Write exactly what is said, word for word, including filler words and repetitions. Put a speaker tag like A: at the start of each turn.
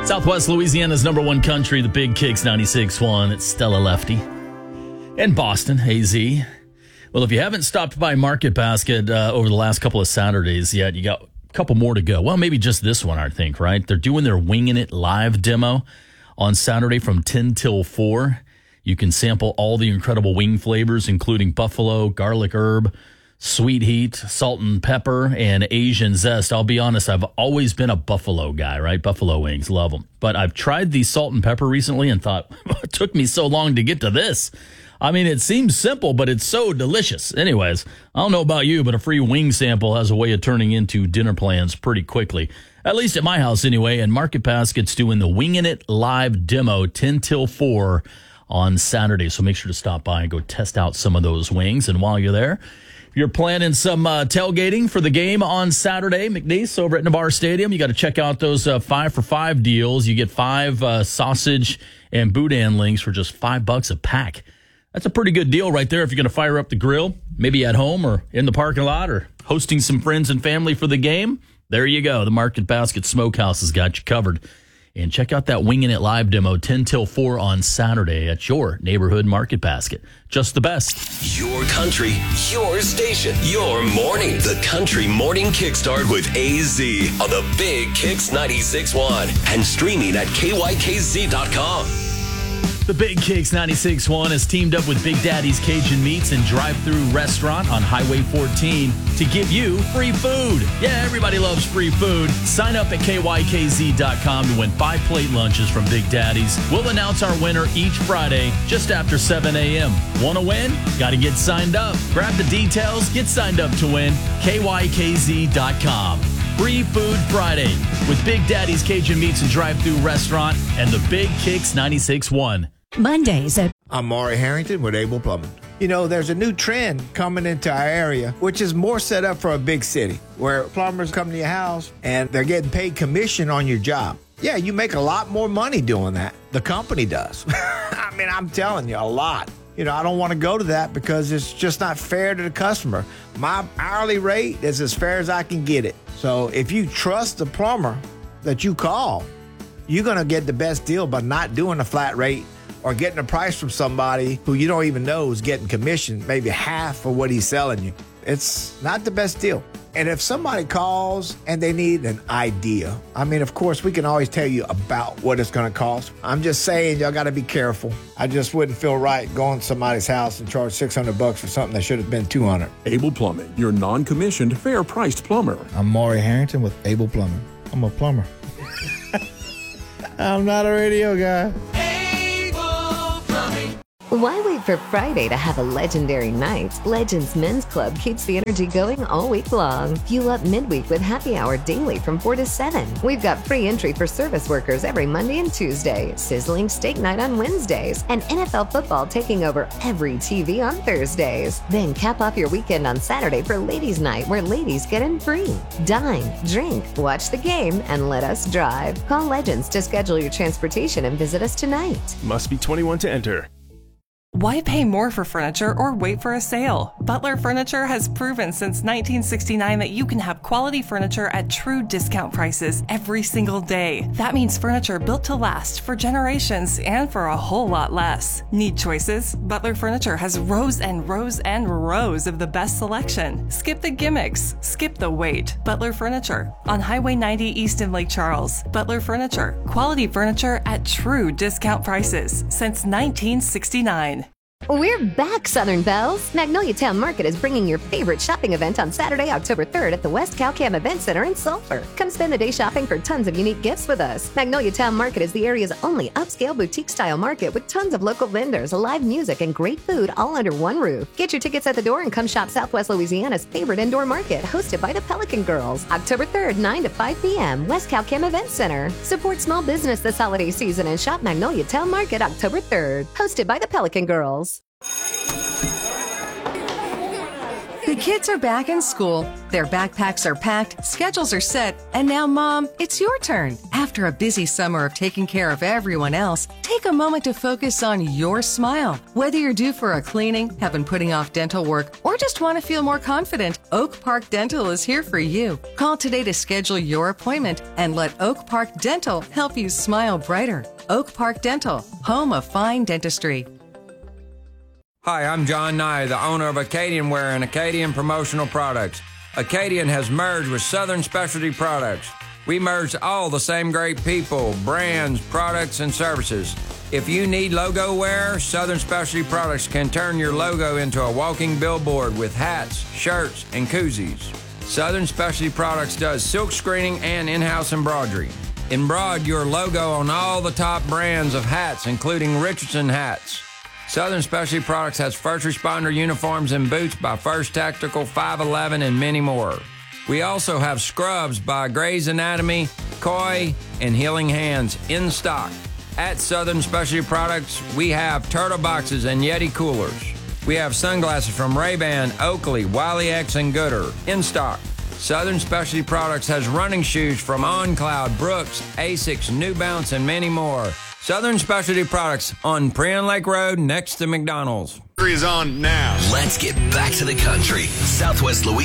A: Southwest Louisiana's number one country, the Big Kicks ninety-six point one. It's Stella Lefty. And Boston, A Z. Well, if you haven't stopped by Market Basket uh, over the last couple of Saturdays yet, you got a couple more to go. Well, maybe just this one, I think, right? They're doing their Winging It live demo on Saturday from ten till four. You can sample all the incredible wing flavors, including buffalo, garlic herb, sweet heat, salt and pepper, and Asian zest. I'll be honest, I've always been a buffalo guy, right? Buffalo wings, love them. But I've tried the salt and pepper recently and thought, it took me so long to get to this. I mean, it seems simple, but it's so delicious. Anyways, I don't know about you, but a free wing sample has a way of turning into dinner plans pretty quickly. At least at my house anyway, and Market Basket's doing the Winging It live demo ten till four on Saturday. So make sure to stop by and go test out some of those wings. And while you're there, you're planning some uh, tailgating for the game on Saturday, McNeese, over at Navarre Stadium. You got to check out those uh, five for five deals. You get five uh, sausage and boudin links for just five bucks a pack. That's a pretty good deal right there if you're going to fire up the grill, maybe at home or in the parking lot or hosting some friends and family for the game. There you go. The Market Basket Smokehouse has got you covered. And check out that Winging It live demo ten till four on Saturday at your neighborhood Market Basket. Just the best.
B: Your country, your station, your morning. The Country Morning Kickstart with A Z on the Big Kicks ninety-six point one and streaming at K Y K Z dot com.
A: The Big Kicks ninety-six point one has teamed up with Big Daddy's Cajun Meats and Drive-Thru Restaurant on Highway fourteen to give you free food. Yeah, everybody loves free food. Sign up at K Y K Z dot com to win five plate lunches from Big Daddy's. We'll announce our winner each Friday just after seven a.m. Want to win? Got to get signed up. Grab the details. Get signed up to win. K Y K Z dot com. Free Food Friday with Big Daddy's Cajun Meats and Drive-Thru Restaurant and the Big Kicks ninety-six point one.
C: Mondays at...
D: I'm Maury Harrington with Able Plumbing. You know, there's a new trend coming into our area, which is more set up for a big city, where plumbers come to your house and they're getting paid commission on your job. Yeah, you make a lot more money doing that. The company does. I mean, I'm telling you, a lot. You know, I don't want to go to that because it's just not fair to the customer. My hourly rate is as fair as I can get it. So if you trust the plumber that you call, you're going to get the best deal by not doing a flat rate or getting a price from somebody who you don't even know is getting commission, maybe half of what he's selling you. It's not the best deal. And if somebody calls and they need an idea, I mean, of course, we can always tell you about what it's going to cost. I'm just saying, y'all got to be careful. I just wouldn't feel right going to somebody's house and charge six hundred bucks for something that should have been two hundred.
E: Able Plumbing, your non-commissioned, fair-priced plumber.
F: I'm Maury Harrington with Able Plumbing. I'm a plumber. I'm not a radio guy.
G: Why wait for Friday to have a legendary night? Legends Men's Club keeps the energy going all week long. Fuel up midweek with happy hour daily from four to seven. We've got free entry for service workers every Monday and Tuesday, sizzling steak night on Wednesdays, and N F L football taking over every T V on Thursdays. Then cap off your weekend on Saturday for Ladies Night, where ladies get in free. Dine, drink, watch the game, and let us drive. Call Legends to schedule your transportation and visit us tonight.
H: Must be twenty-one to enter.
I: Why pay more for furniture or wait for a sale? Butler Furniture has proven since nineteen sixty-nine that you can have quality furniture at true discount prices every single day. That means furniture built to last for generations and for a whole lot less. Need choices? Butler Furniture has rows and rows and rows of the best selection. Skip the gimmicks. Skip the wait. Butler Furniture on Highway ninety East in Lake Charles. Butler Furniture. Quality furniture at true discount prices since nineteen sixty-nine.
G: We're back, Southern Belles. Magnolia Town Market is bringing your favorite shopping event on Saturday, October third at the West Cowcam Event Center in Sulphur. Come spend the day shopping for tons of unique gifts with us. Magnolia Town Market is the area's only upscale boutique-style market with tons of local vendors, live music, and great food all under one roof. Get your tickets at the door and come shop Southwest Louisiana's favorite indoor market, hosted by the Pelican Girls. October third, nine to five p.m., West Cowcam Event Center. Support small business this holiday season and shop Magnolia Town Market October third, hosted by the Pelican Girls.
C: The kids are back in school, their backpacks are packed, schedules are set, and now, Mom, it's your turn. After a busy summer of taking care of everyone else, take a moment to focus on your smile. Whether you're due for a cleaning, have been putting off dental work, or just want to feel more confident, Oak Park Dental is here for you. Call today to schedule your appointment and let Oak Park Dental help you smile brighter. Oak Park Dental, home of fine dentistry.
J: Hi, I'm John Nye, the owner of Acadian Wear and Acadian Promotional Products. Acadian has merged with Southern Specialty Products. We merged all the same great people, brands, products, and services. If you need logo wear, Southern Specialty Products can turn your logo into a walking billboard with hats, shirts, and koozies. Southern Specialty Products does silk screening and in-house embroidery. Embroider your logo on all the top brands of hats, including Richardson hats. Southern Specialty Products has first responder uniforms and boots by First Tactical, five eleven, and many more. We also have scrubs by Grey's Anatomy, Koi, and Healing Hands in stock. At Southern Specialty Products, we have turtle boxes and Yeti coolers. We have sunglasses from Ray-Ban, Oakley, Wiley X, and Gooder in stock. Southern Specialty Products has running shoes from OnCloud, Brooks, Asics, New Balance, and many more. Southern Specialty Products on Prion Lake Road next to McDonald's.
B: Is on now. Let's get back to the country. Southwest Louisiana.